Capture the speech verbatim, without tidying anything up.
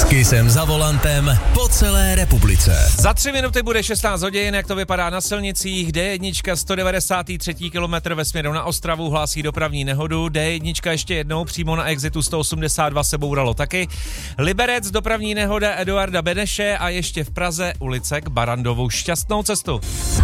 Kissem za volantem po celé republice. Za tři minuty bude šestnáct hodin, jak to vypadá na silnicích. D jedna sto devadesát tři kilometr ve směru na Ostravu hlásí dopravní nehodu. D jedna ještě jednou přímo na exitu sto osmdesát dva se bouralo taky. Liberec dopravní nehoda Eduarda Beneše a ještě v Praze ulice k Barandovu. Šťastnou cestu.